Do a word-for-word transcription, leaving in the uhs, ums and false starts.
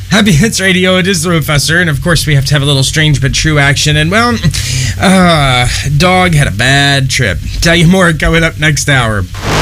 Happy Hits Radio, it is the Professor, and of course we have to have a little strange but true action, and well, uh, dog had a bad trip. Tell you more coming up next hour.